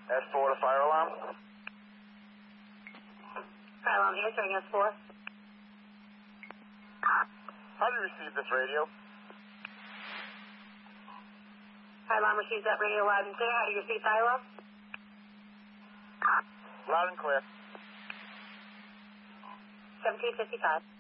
S4 to fire alarm. Fire alarm answering S4. How do you receive this radio? Fire alarm receives that radio loud and clear. How do you receive fire alarm? Loud and clear. 1755.